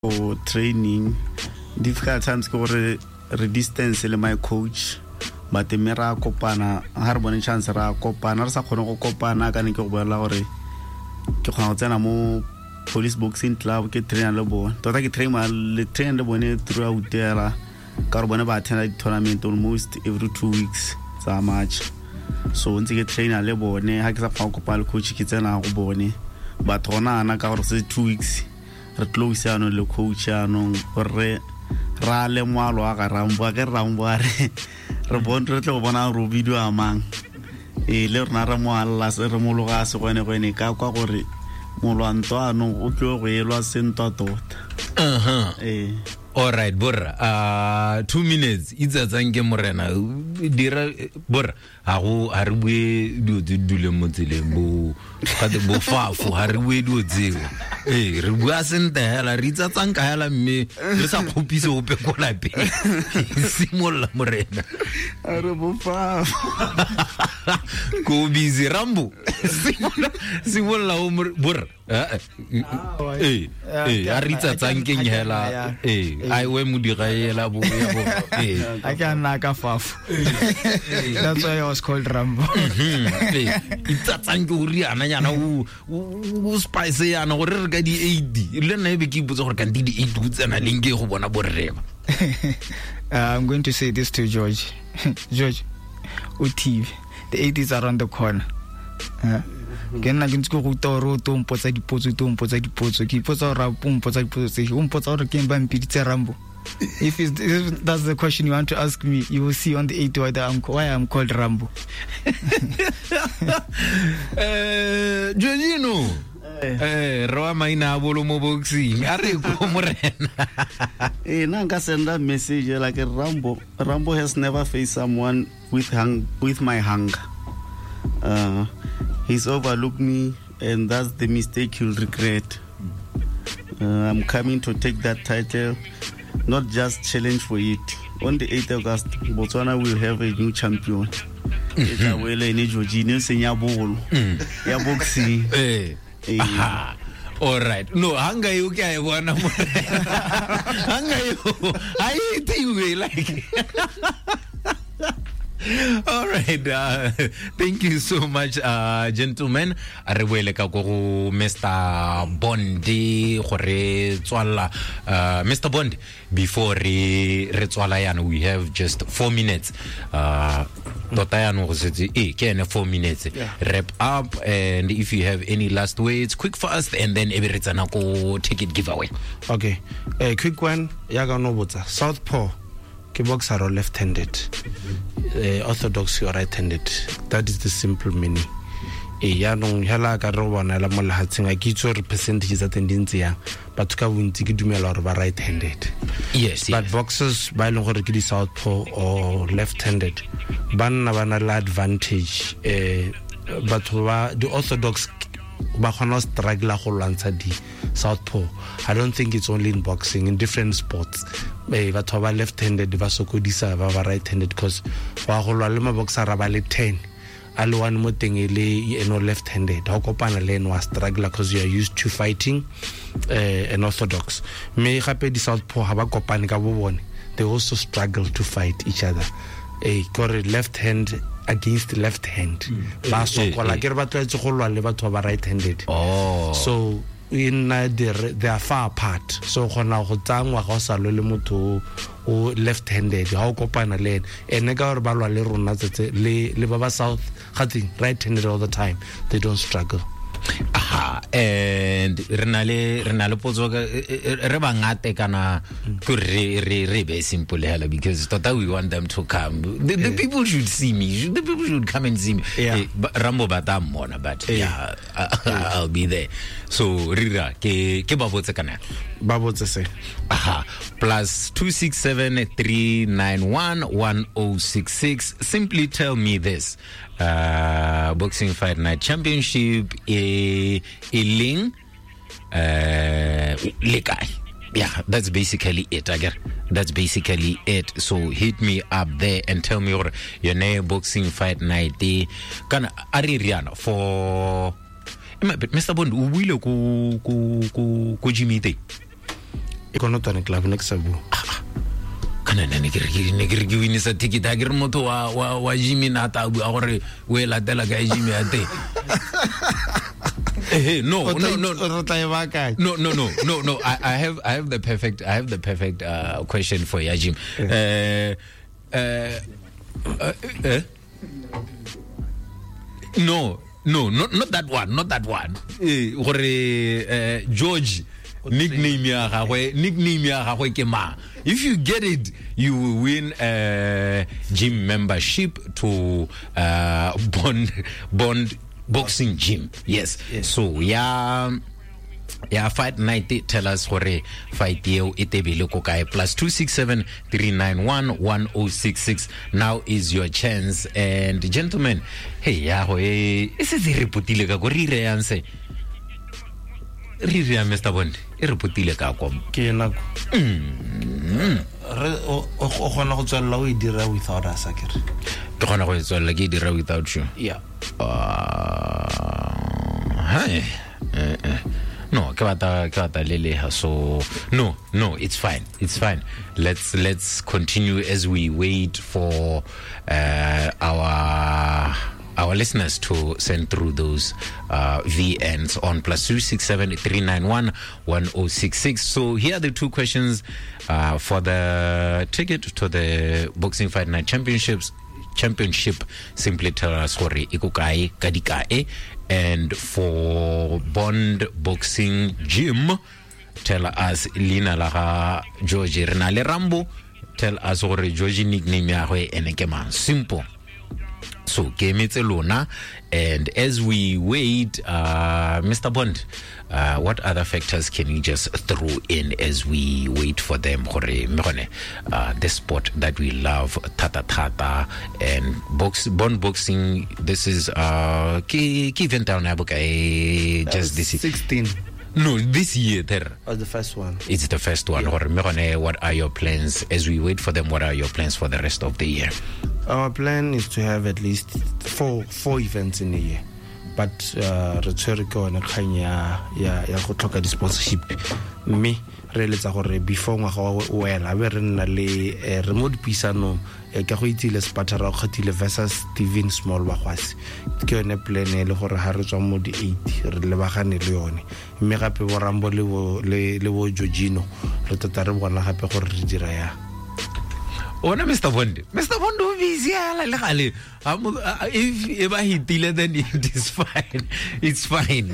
for training. Difficult times go re distance le my coach, but me ra kopana ha re bone chance ra kopana re sa khone go kopana ka ne ke go boela gore ke khona go tsena mo police boxing club ke train le bone tota ke train le bone throughout there ka re bone ba attend tournament almost every 2 weeks sa match. So ntse ke train le bone ha ke sa fa kopana le coach ke tsena go bone but gona ana ka gore se 2 weeks re close ano le coach ano re ra le mwalo a ga rambo re bone re tlo bona ro video amang le rena re mo alla se re mologa se gone ka kwa gore molwanto ano o tlo go elwa sentwa tota. All right, Borra. 2 minutes. Itza zange morena. Dira Borra. Ago harwe du le motile bo fafu harwe du dzeo. Re bua senta hela ritsa tsanka hela mme re sa khopise go pe ko lape. Simolla morena. Are bo fafu. Go busy Rambo. Simolla Borra. Aritsa tsankeng hela. I we mudirayela bo I can naka fafu. That's why I was called Rambo. Itatsanke uri ana yana u spice yana gore re ka di 80 le nna be ke ipotsa gore ka di 80 tsena lenge go bona borreba. I'm going to say this to George. George, uTV, the 80s are around the corner. Ke nna ke ntse go toro to mpotsa dipotso ke ipotsa ra mpotsa dipotso se o mpotsa gore ke mba mpiditse Rambo. If that's the question you want to ask me, you will see on the 80 why I'm called Rambo. Jolino Roa maina bolo mo boxing are ko morena. Na nka senda message like Rambo has never faced someone with my hunger. He's overlooked me, and that's the mistake he'll regret. I'm coming to take that title, not just challenge for it. On the 8th of August, Botswana will have a new champion. It's a well in Georgina Senyabolo. Ya boxing. Aha. All right. No, hanga you guy wanna hanga you. I think we like. All right, thank you so much, gentlemen. Arewele ka go Mr. Bondi gore tswala Mr. Bond before re tswala yana we have just 4 minutes. Tota yana go setse ke 4 minutes. Wrap up, and if you have any last words, quick fast, and then ebe re tsana go ticket giveaway. Okay, quick one ya ga no botsa Southpaw ke boxer or left-handed, orthodox or right-handed. That is the simple meaning. Ya no hela ka ro bona la mo lahatseng a kitso re percentage tsa tendence ya batho ka bontsi ke dumela gore ba right-handed. Yes, but boxers ba ile gore ke di southpaw or left-handed banna bana la advantage. Batho ba the orthodox ba khona struggle go lwantsha di southpaw. I don't think it's only in boxing, in different sports. Batho ba left-handed ba sokodisa ba right-handed because wa go lwa le maboxer ba le 10 a le one mo teng le left-handed ha kopana le wa struggle because you are used to fighting an orthodox. Me gape di southpaw ha ba kopane ka bo bone, they also struggle to fight each other. Core left hand against left hand ba sokola ke re ba tletse go lwa le batho ba right-handed. So in they are far apart, so gona go tsangwa ga o sa le motho o left-handed ha o kopana le ene ka gore ba lwa le rona tsetse le ba south gating right-handed all the time, they don't struggle. Aha, and renale potso re bangate kana go re be simple hela because tota we want them to come. The people should see me. The people should come and see me. Rambo batam mona, but I'll be there. So rira ke babotse kana babotse se aha plus 267 391 1066. Simply tell me this. Boxing Fight Night Championship Ling Lekai. Yeah, that's basically it. That's basically it. So hit me up there and tell me your name. Boxing Fight Night. Kana Aririana for Mr. Bond. Uwile ku Jimmy. Econotone Club next Sabu. kana ne ke re ke winisa ticket a ke re motho wa Jimmy na ta bua gore o e latela ka Jimmy ate no I have the perfect question for you, Jim. No, not that one. Gore George nickname ya gagwe ke ma. If you get it, you will win gym membership to Bond boxing gym. Yes. So yeah, fight night. Tell us hore fight yeo itebile ko kae +267 391 1066. Now is your chance. And gentlemen, hey ya ho ese se reputile ka go rire yanse. Rire ya Mr. Bond. E reputile ka kwa. Ke nako. Re o gona go tswalla o e dira without us akere. Ke gona go tswalla ke dira without you. Yeah. Hi. No, kata lele. So no, it's fine. Let's continue as we wait for our listeners to send through those VNs on +267 391 1066. So here are the two questions for the ticket to the Boxing Fight Night Championship. Simply tell us hore ikukai kadikae. And for Bond Boxing Gym, tell us Lina Laha George Renale Rambo. Tell us hore George nickname ya hwe enekema. Simple. So game it's Luna. And as we wait, Mr. Bond, what other factors can you just throw in as we wait for them? The sport that we love, tata, and Bond Boxing. This is ki event just this 16. No, this year there. Oh, the first one. It's the first one. Yeah. What are your plans as we wait for them? What are your plans for the rest of the year? Our plan is to have at least four events in a year. But Retorico and Kanya go tlhoka di sponsorship. Me re letsa gore before ngwa go wela be re nna le remote pisano ka go itile Spatara khathile versus Steven Small Bagwasi. Ke yone plan e le gore ha re tswa mo di 8 re lebagane le yone. Mme gape bo Rambo le bo Georgino re tata re bona gape gore re dira ya. Ona Mr. Bond o busy ala le gale if I hitile then it is fine. It's fine.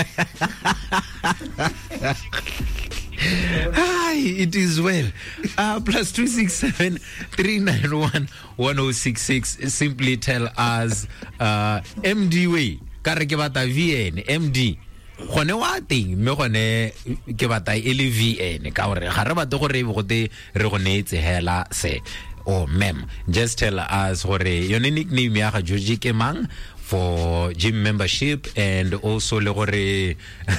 Hi, it is well. +267 391 1066. Simply tell us MD way kare ke bata VN MD gone wa teng me gone ke bata ele VN ka gore ga re batho gore go te re go neetse hela se or mem. Just tell us gore your nickname ya ga George ke mang for gym membership, and also le gore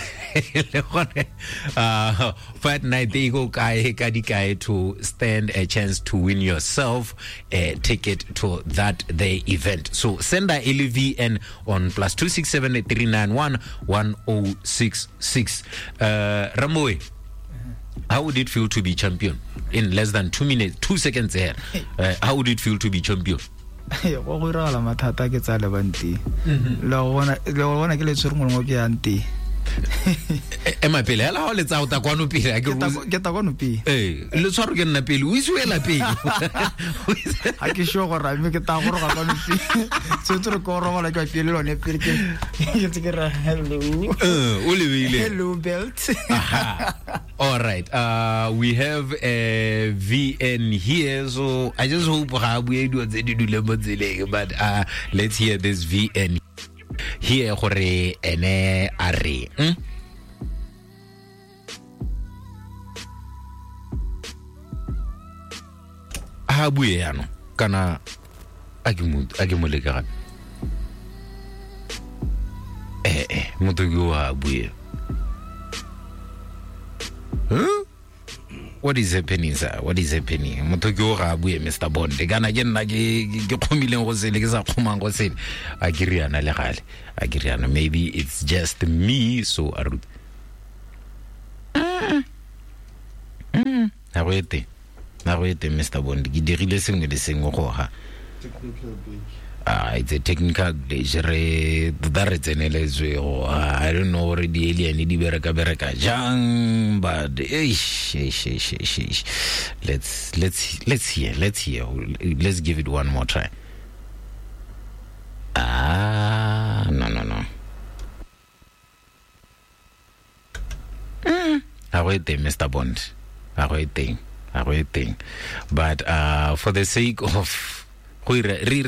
fight night they go kai to stand a chance to win yourself a ticket to that day event. So send a LVN on +267 391 1066. Ramboe, how would it feel to be champion in less than 2 seconds here? How would it feel to be champion? Go go rala mathata ke tsa le banti lo bona ke le tsuru mo ke anti ema pele ala le tsa o ta kwano pele ke ta kwano pele le tsaro ke nna pele o isuela pele ha ke sho go rame ke ta go ro ga kwano pele tsotro ko ro wala ka pele lo ne pele ke ke ra hello o le beile hello belt. All right, we have a VN here, so I just hope we do but let's hear this VN here gore ene are a bue yana kana agimole ka motho go a bue. Huh? What is happening, sir? What is happening? Motokyo ga bue Mr. Bond. Kana ke nna ke khomileng go sele ke sa khomang go sele. A kiriana le gale. A kiriana maybe it's just me so a go ete Mr. Bond ke dirile sengwe le sengwe go ha it's a technical glitch re tseneletswe go I don't know gore di alien di bereka jang but let's hear let's give it one more try. No a go ete Mr. Bond a go ete but for the sake of re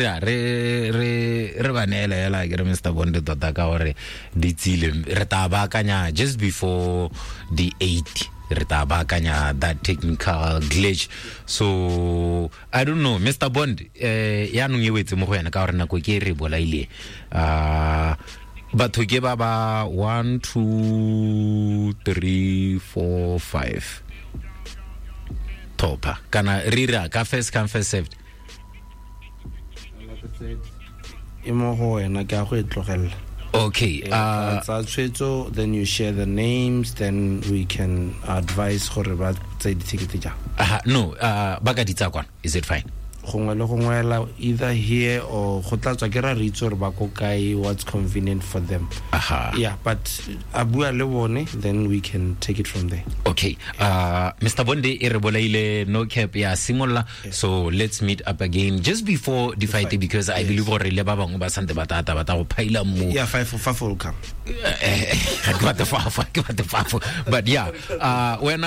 banela ela ke re Mr. Bond tota ka gore di tsile re ta baakanya just before the 8 re ta baakanya that technical glitch, so I don't know Mr. Bond ya nong e wetse mo go yana ka gore nako ke re bolaile batho ke ba 1 2 3 4 5 topa kana rira ka first come first served imo go wena ke a go itlogela. Okay, then you share the names, then we can advise gore ba tsa di ticket ja. No, ba ka ditsa kwana, is it fine? Either here or go tla tswa ke ra re itse gore ba go kae what's convenient for them. Yeah, but abua le bone, then we can take it from there. Okay, Mr. Bonde e re bolaile no cap ya simolla, so let's meet up again just before the fight because I believe gore le ba bangwe ba sante ba go phaila mo. Yeah, 5 will come. What the fuck. But yeah, when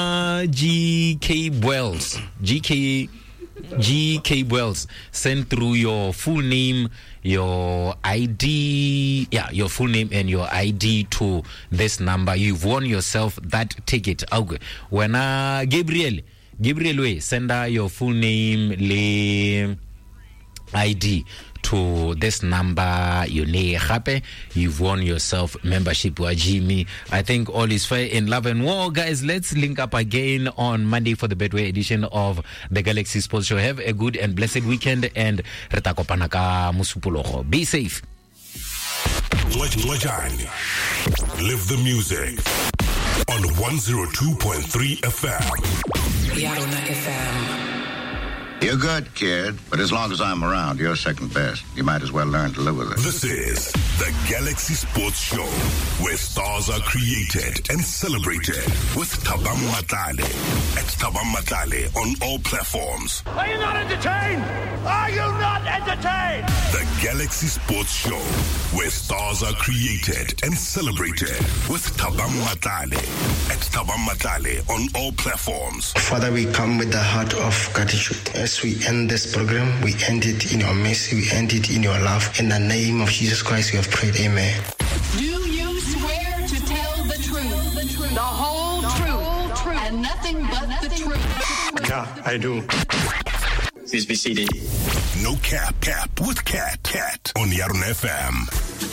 GK Wells send through your full name, your ID, your full name and your ID to this number. You've won yourself that ticket. Okay. When Gabriel way send your full name, le ID to this number, you've won yourself membership with Jimmy. I think all is fair in love and war. Guys, let's link up again on Monday for the Betway edition of the Galaxy Sports Show. Have a good and blessed weekend and retakopanaka musupulogo. Be safe. Live the music on 102.3 FM. Yarona FM. You're good, kid, but as long as I'm around, you're second best. You might as well learn to live with it. This is the Galaxy Sports Show, where stars are created and celebrated with Thabang Matlale at Thabang Matlale on all platforms. Are you not entertained? Are you not entertained? The Galaxy Sports Show, where stars are created and celebrated with Thabang Matlale at Thabang Matlale on all platforms. Father, we come with the heart of gratitude. As we end this program, we end it in your mercy, we end it in your love. In the name of Jesus Christ, we have prayed. Amen. Do you swear to tell the truth, the whole truth, and nothing but the truth? Yeah, I do. Please be seated. No cap with Cat on Yarona FM.